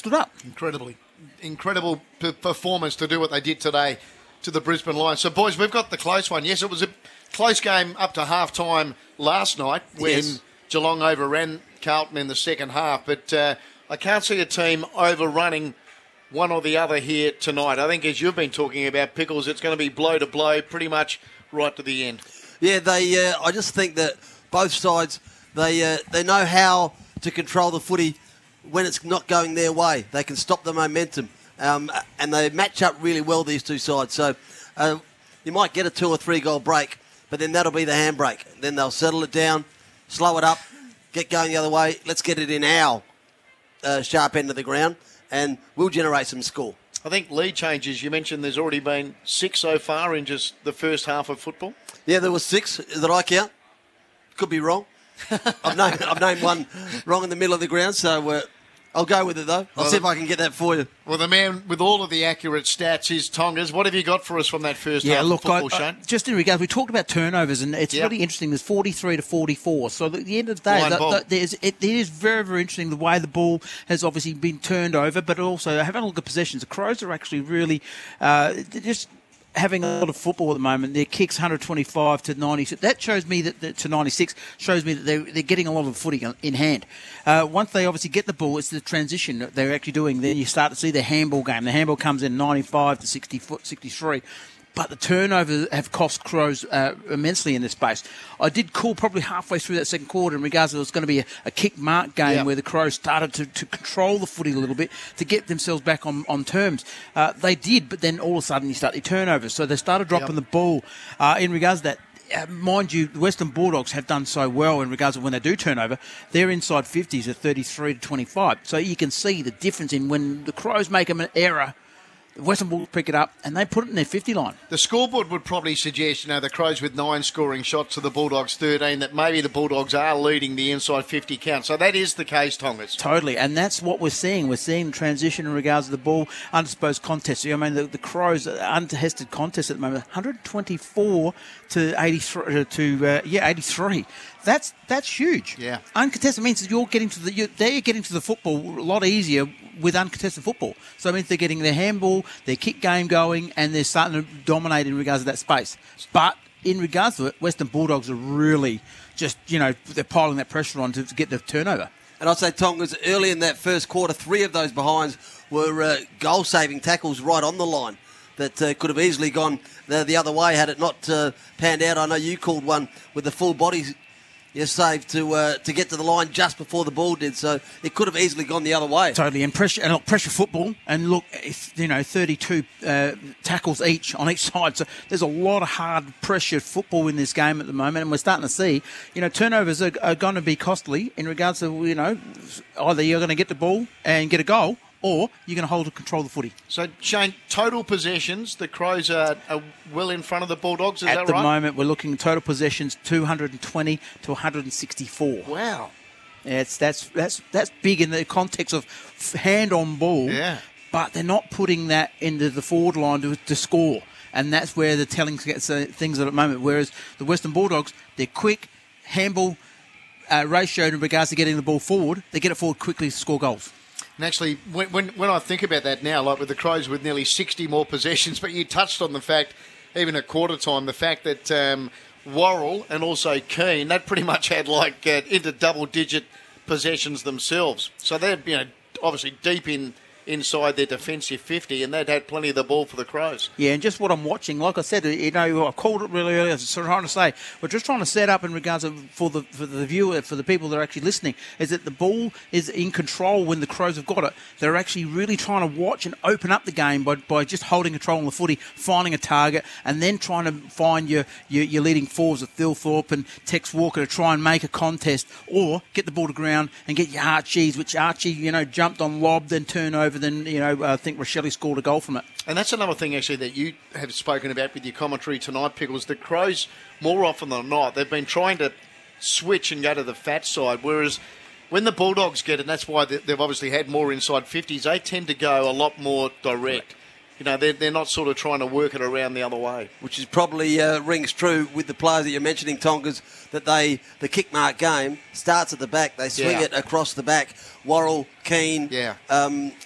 stood up. Incredible performance to do what they did today to the Brisbane Lions. So, boys, we've got the close one. Yes, it was a close game up to half-time last night when Geelong overran Carlton in the second half. But I can't see a team overrunning one or the other here tonight. I think, as you've been talking about, Pickles, it's going to be blow to blow pretty much right to the end. Yeah, I just think that both sides, they know how to control the footy when it's not going their way. They can stop the momentum, and they match up really well, these two sides. So you might get a 2 or 3 goal break, but then that'll be the handbrake. Then they'll settle it down, slow it up, get going the other way. Let's get it in our sharp end of the ground, and we'll generate some score. I think lead changes, you mentioned there's already been 6 so far in just the first half of football. Yeah, there was 6 that I count. Could be wrong. I've named one wrong in the middle of the ground, so I'll go with it, though. I'll see if I can get that for you. Well, the man with all of the accurate stats is Tongas. What have you got for us from that first half of football, Shane? Just in regards, we talked about turnovers, and it's really interesting. There's 43 to 44. So at the end of the day, it is very, very interesting the way the ball has obviously been turned over, but also having a look at possessions. The Crows are actually really just having a lot of football at the moment. Their kicks 125 to 96. That shows me that to 96 shows me that they're getting a lot of footy in hand. Once they obviously get the ball, it's the transition that they're actually doing. Then you start to see the handball game. The handball comes in 95 to 63. But the turnovers have cost Crows immensely in this space. I did call probably halfway through that second quarter in regards to it was going to be a kick mark game where the Crows started to control the footy a little bit to get themselves back on terms. They did, but then all of a sudden you start the turnovers. So they started dropping the ball in regards to that. Mind you, the Western Bulldogs have done so well in regards to when they do turnover. Their inside 50s are 33 to 25. So you can see the difference in when the Crows make an error, the Western Bulldogs pick it up and they put it in their 50 line. The scoreboard would probably suggest, the Crows with 9 scoring shots to the Bulldogs 13, that maybe the Bulldogs are leading the inside 50 count. So that is the case, Tongas. Totally, and that's what we're seeing. We're seeing transition in regards to the ball, undisposed contest. The Crows untested contest at the moment, 124 to 83. That's huge. Yeah. Uncontested means that they're getting to the football a lot easier with uncontested football. So it means they're getting their handball, their kick game going, and they're starting to dominate in regards to that space. But in regards to it, Western Bulldogs are really just, they're piling that pressure on to get the turnover. And I'd say, Tongas, early in that first quarter, 3 of those behinds were goal-saving tackles right on the line that could have easily gone the other way had it not panned out. I know you called one with the full body save to get to the line just before the ball did, so it could have easily gone the other way. Totally, and pressure football, and look, 32 tackles each on each side, so there's a lot of hard pressure football in this game at the moment, and we're starting to see, turnovers are going to be costly in regards to, either you're going to get the ball and get a goal, or you're going to hold and control the footy. So, Shane, total possessions, the Crows are well in front of the Bulldogs, is that right? At the moment, we're looking at total possessions 220 to 164. Wow. Yeah, that's big in the context of hand on ball, but they're not putting that into the forward line to score, and that's where the telling things at the moment, whereas the Western Bulldogs, they're quick, handball ratio in regards to getting the ball forward, they get it forward quickly to score goals. And actually, when I think about that now, like with the Crows with nearly 60 more possessions, but you touched on the fact, even at quarter time, the fact that Worrell and also Keane, that pretty much had into double-digit possessions themselves. So they're obviously deep inside their defensive 50, and they'd had plenty of the ball for the Crows. Yeah, and just what I'm watching, like I said, I called it really early. I was trying to say, we're just trying to set up in regards to, for the viewer, for the people that are actually listening, is that the ball is in control when the Crows have got it. They're actually really trying to watch and open up the game by just holding control on the footy, finding a target, and then trying to find your leading forwards of Thilthorpe and Tex Walker to try and make a contest, or get the ball to ground and get your Archies, which Archie, jumped on lob, then turn over, then, I think Rochelle scored a goal from it. And that's another thing, actually, that you have spoken about with your commentary tonight, Pickles. The Crows, more often than not, they've been trying to switch and go to the fat side, whereas when the Bulldogs get it, and that's why they've obviously had more inside 50s, they tend to go a lot more direct. They're not sort of trying to work it around the other way. Which is probably rings true with the players that you're mentioning, Tongas, that the kick mark game starts at the back. They swing it across the back. Worrell, Keane,